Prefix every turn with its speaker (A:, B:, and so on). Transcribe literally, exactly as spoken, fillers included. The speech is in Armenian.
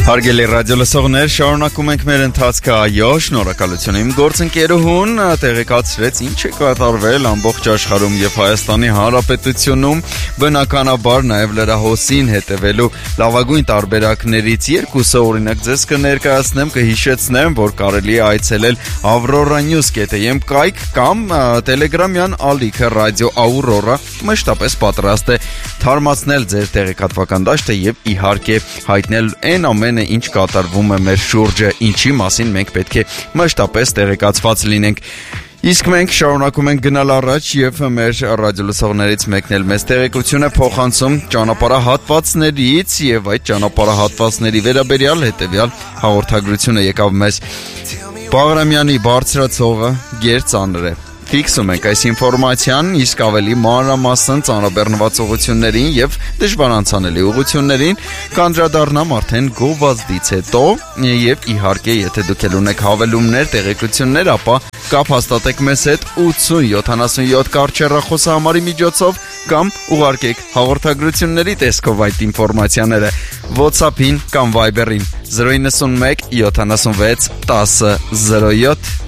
A: Հարգելի ռադիոլսողներ, շարունակում ենք մեր ընթացքը, այո, շնորհակալություն իմ գործընկերուհուն տեղեկացրեց ինչ է կատարվել ամբողջ աշխարհում եւ Հայաստանի Հանրապետությունում, բնականաբար նաեւ լրահոսին հետևելու լավագույն տարբերակներից երկուսը օրինակ ձեզ կներկայացնեմ, կհիշեցնեմ, որ կարելի է այցելել Aurora News.am կայք կամ Telegram-յան ալիքը Radio Aurora մշտապես պատրաստ է թարմացնել ձեր տեղեկատվական դաշտը եւ իհարկե հայտնել այն ամենը ինչ կատարվում է մեր շուրջը, ինչի մասին մենք պետք է մշտապես տեղեկացված լինենք։ Իսկ մենք շարունակում ենք գնալ առաջ եւ մեր ռադիոլսողներից մեկն էլ մեծ տեղեկություն է փոխանցում ճանապարհահատվածներից եւ այդ ճանապարհահատվածների վերաբերյալ հետեւյալ հաղորդագրությունը եկավ մեզ։ Բաղրամյանի բարձրացողը գերծանր է։ Ֆիքսում ենք այս ինֆորմացիան, իսկ ավելի մանրամասն ծանրաբեռնված ուղղություններին եւ դժվար անցանելի ուղղություններին կանդրադառնամ արդեն գովազդից հետո եւ իհարկե եթե դուք ել ունեք հավելումներ, տեղեկություններ, ապա կապ հաստատեք մեզ հետ ութսուն յոթանասունյոթ կարճեռախոսահամարի միջոցով կամ ուղարկեք հաղորդագրությունների տեսքով այդ ինֆորմացիաները WhatsApp-ին կամ Viber-ին զրո իննսուն մեկ յոթանասունվեց տասը զրո յոթ